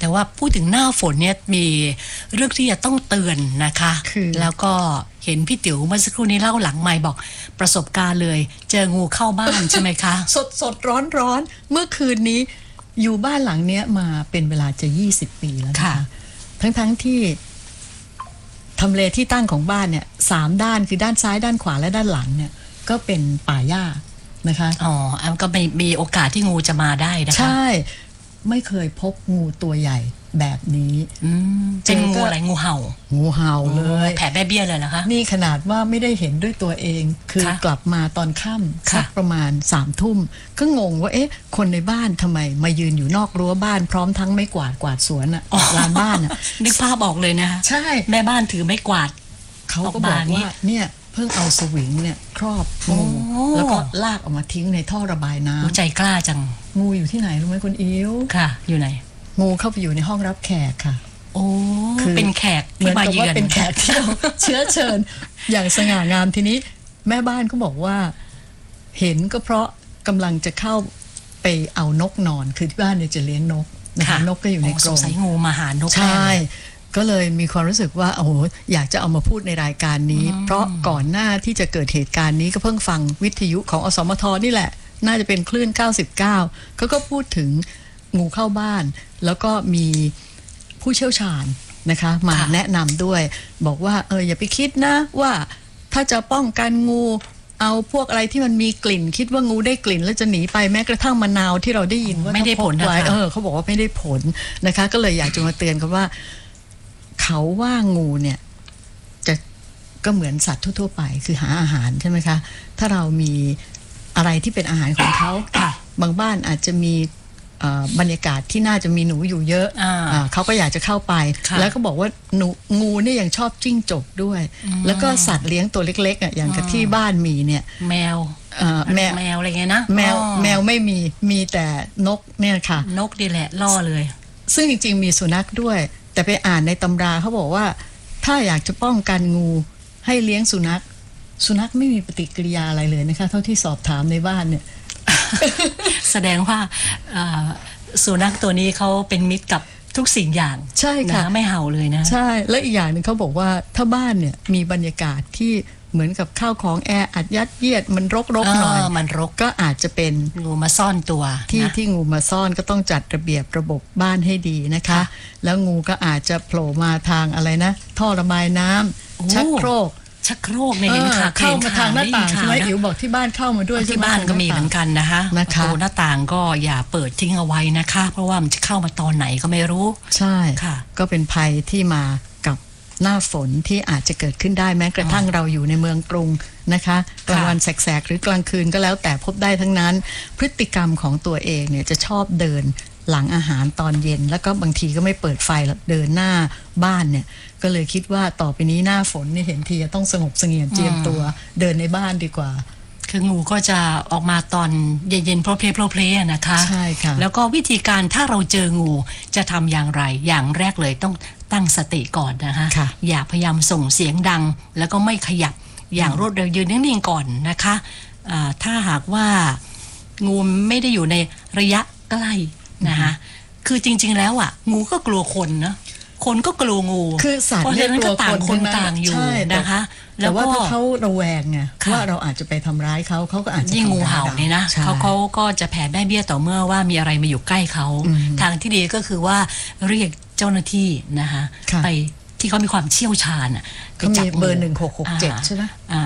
แต่ว่าพูดถึงหน้าฝนเนี่ยมีเรื่องที่จะต้องเตือนนะคะแล้วก็เห็นพี่ติ๋วเมื่อสักครู่นี้เล่าหลังไมค์บอกประสบการณ์เลยเจองูเข้าบ้านใช่ไหมคะสดร้อนเมื่อคืนนี้อยู่บ้านหลังเนี้ยมาเป็นเวลาจะ20 ปีแล้วนะคะทั้งที่ทำเลที่ตั้งของบ้านเนี่ย3 ด้านคือด้านซ้ายด้านขวาและด้านหลังเนี่ยก็เป็นป่าหญ้านะคะก็ไม่มีโอกาสที่งูจะมาได้นะคะใช่ไม่เคยพบงูตัวใหญ่แบบนี้เป็นงูอะไรงูเห่าเลยแผ่แม่เบี้ยเลยเหรอคะนี่ขนาดว่าไม่ได้เห็นด้วยตัวเองคือกลับมาตอนค่ำสักประมาณ3 ทุ่มก็งงว่าคนในบ้านทำไมมายืนอยู่นอกรั้วบ้านพร้อมทั้งไม้กวาดสวนลานบ้านนึกภาพบอกเลยนะคะใช่แม่บ้านถือไม้กวาดเขาก็บอกว่าเนี่ยเพิ่งเอาสวิงเนี่ยครอบงูแล้วก็ลากออกมาทิ้งในท่อระบายน้ำใจกล้าจังงูอยู่ที่ไหนรู้ไหมคุณอิ๋วค่ะอยู่ไหนงูเข้าไปอยู่ในห้องรับแขกค่ะคือเป็นแขกที่มาเยือนเป็นแขกที่เราเชื้อเชิญอย่างสง่างามทีนี้แม่บ้านก็บอกว่าเห็นก็เพราะกำลังจะเข้าไปเอานกนอนคือที่บ้านเนี่ยจะเลี้ยงนกนะคะนกก็อยู่ในกรงสงสัยงูมาหานกใช่ก็เลยมีความรู้สึกว่าโอ้โหอยากจะเอามาพูดในรายการนี้เพราะก่อนหน้าที่จะเกิดเหตุการณ์นี้ก็เพิ่งฟังวิทยุของอสมทนี่แหละน่าจะเป็นคลื่น99เขาก็พูดถึงงูเข้าบ้านแล้วก็มีผู้เชี่ยวชาญนะคะมาแนะนำด้วยบอกว่าอย่าไปคิดนะว่าถ้าจะป้องกันงูเอาพวกอะไรที่มันมีกลิ่นคิดว่างูได้กลิ่นแล้วจะหนีไปแม้กระทั่งมะนาวที่เราได้ยินว่าไม่ได้ผลนะคะเขาบอกว่าไม่ได้ผลนะคะก็เลยอยากจะมาเตือนกันว่าเขาว่างูเนี่ยจะก็เหมือนสัตว์ทั่วๆไปคือหาอาหารใช่ไหมคะถ้าเรามีอะไรที่เป็นอาหารของเขาบางบ้านอาจจะมีบรรยากาศที่น่าจะมีหนูอยู่เยอะเขาก็อยากจะเข้าไปแล้วก็บอกว่างูนี่ยังชอบจิ้งจกด้วยแล้วก็สัตว์เลี้ยงตัวเล็กๆอย่างกับที่บ้านมีเนี่ยแมวอะไรเงี้ยนะแมวไม่มีแต่นกเนี่ยค่ะนกดีแหละล่อเลยซึ่งจริงๆมีสุนัขด้วยแต่ไปอ่านในตำราเขาบอกว่าถ้าอยากจะป้องกันงูให้เลี้ยงสุนัขไม่มีปฏิกิริยาอะไรเลยนะคะเท่าที่สอบถามในบ้านเนี่ยแสดงว่าสุนัขตัวนี้เขาเป็นมิตรกับทุกสิ่งอย่างใช่ค่ะไม่เห่าเลยนะใช่และอีกอย่างหนึ่งเขาบอกว่าถ้าบ้านเนี่ยมีบรรยากาศที่เหมือนกับข้าวของแอร์อัดยัดเยียดมันรกหน่อยมันรกก็อาจจะเป็นงูมาซ่อนตัวที่งูมาซ่อนก็ต้องจัดระเบียบระบบบ้านให้ดีนะคะแล้วงูก็อาจจะโผล่มาทางอะไรนะท่อระบายน้ำชักโครกเนี่ยเห็นค่ะเข้ามาทางหน้าต่างใช่ไหมอิ๋วบอกที่บ้านเข้ามาด้วยที่บ้านก็มีเหมือนกันนะคะประตูหน้าต่างก็อย่าเปิดทิ้งเอาไว้นะคะเพราะว่ามันจะเข้ามาตอนไหนก็ไม่รู้ใช่ค่ะก็เป็นภัยที่มากับหน้าฝนที่อาจจะเกิดขึ้นได้แม้กระทั่งเราอยู่ในเมืองกรุงนะคะกลางวันแสกๆหรือกลางคืนก็แล้วแต่พบได้ทั้งนั้นพฤติกรรมของตัวเองเนี่ยจะชอบเดินหลังอาหารตอนเย็นแล้วก็บางทีก็ไม่เปิดไฟเดินหน้าบ้านเนี่ยก็เลยคิดว่าต่อไปนี้หน้าฝนนี่เห็นทีจะต้องสงบเสงี่ยมเจียมตัวเดินในบ้านดีกว่าคืองูก็จะออกมาตอนเย็นๆโพลเพลนะคะใช่ค่ะแล้วก็วิธีการถ้าเราเจองูจะทำอย่างไรอย่างแรกเลยต้องตั้งสติก่อนนะคะอย่าพยายามส่งเสียงดังแล้วก็ไม่ขยับอย่างรวดเร็วยืนนิ่งๆก่อนนะคะถ้าหากว่างูไม่ได้อยู่ในระยะใกล้นะคะคือจริงๆแล้วงูก็กลัวคนนะคนก็กลัวงูคือสัตว์เนี่ยกลัวคนต่างอยู่นะคะแล้วว่าถ้าเขาระแวงไงว่าเราอาจจะไปทำร้ายเขาก็อาจจะยิ่งงูเห่าเนี่ยนะเขาก็จะแผ่แม่เบี้ยต่อเมื่อว่ามีอะไรมาอยู่ใกล้เขาทางที่ดีก็คือว่าเรียกเจ้าหน้าที่นะคะไปที่เขามีความเชี่ยวชาญก็มีเบอร์1667ใช่ไหม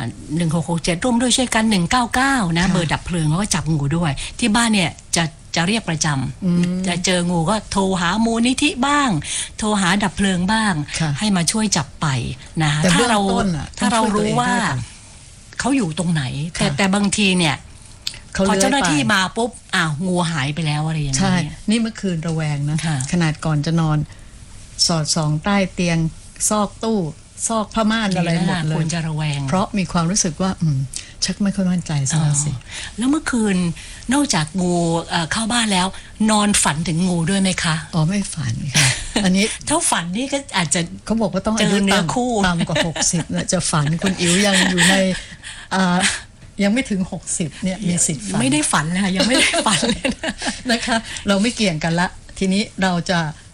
1667ร่วมด้วยช่วยกัน199นะเบอร์ดับเพลิงเขาก็จับงูด้วยที่บ้านเนี่ยจะเรียกประจำจะเจองูก็โทรหามูลนิธิบ้างโทรหาดับเพลิงบ้างให้มาช่วยจับไปนะถ้าเรารู้ว่าเขาอยู่ตรงไหนแต่บางทีเนี่ยพอเจ้าหน้าที่มาปุ๊บงูหายไปแล้วอะไรอย่างนี้ใช่นี่เมื่อคืนระแวงนะขนาดก่อนจะนอนสอดส่องใต้เตียงซอกตู้ซอกผ้าม่านอะไรหมดเลยควรจะระแวงเพราะมีความรู้สึกว่าชักไม่ค่อยมั่นใจซะแล้วสิแล้วเมื่อคืนนอกจากงูเข้าบ้านแล้วนอนฝันถึงงูด้วยไหมคะไม่ฝันค่ะอันนี้ถ้าฝันนี่ก็อาจจะเขาบอกว่าต้องอายุต่ำกว่า60นะจะฝันคุณอิ๋วยังอยู่ในยังไม่ถึง60เนี่ยมีสิทธิ์ฝันไม่ได้ฝันเลยค่ะยังไม่ได้ฝันเลยนะคะเราไม่เกี่ยงกันละทีนี้เราจะ